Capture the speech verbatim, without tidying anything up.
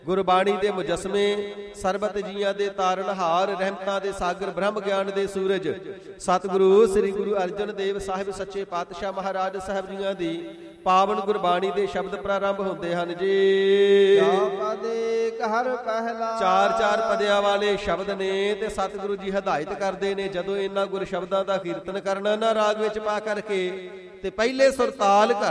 ਗੁਰਬਾਣੀ ਦੇ ਮੁਜਸਮੇ, ਸਰਬਤ ਜੀਆਂ ਦੇ ਤਾਰਨਹਾਰ, ਰਹਿਮਤਾਂ ਦੇ ਸਾਗਰ, ਬ੍ਰਹਮ ਗਿਆਨ ਦੇ ਸੂਰਜ, ਸਤਿਗੁਰੂ ਸ੍ਰੀ ਗੁਰੂ ਅਰਜਨ ਦੇਵ ਸਾਹਿਬ ਸੱਚੇ ਪਾਤਸ਼ਾਹ ਮਹਾਰਾਜ ਸਾਹਿਬ ਜੀਆਂ ਦੀ ਪਾਵਨ ਗੁਰਬਾਣੀ ਦੇ ਸ਼ਬਦ ਪ੍ਰਾਰੰਭ ਹੁੰਦੇ ਹਨ ਜੀ। ਹਰ ਪਹਿਲਾ ਚਾਰ ਚਾਰ ਪਦਿਆਂ ਵਾਲੇ ਸ਼ਬਦ ਨੇ ਤੇ ਸਤਿਗੁਰੂ ਜੀ ਹਦਾਇਤ ਕਰਦੇ ਨੇ ਜਦੋਂ ਇਹਨਾਂ ਗੁਰ ਸ਼ਬਦਾਂ ਦਾ ਕੀਰਤਨ ਕਰਨਾ ਨਾ ਰਾਗ ਵਿੱਚ ਪਾ ਕਰਕੇ ਤੇ ਪਹਿਲੇ ਸੁਰਤਾਲ ਘਰ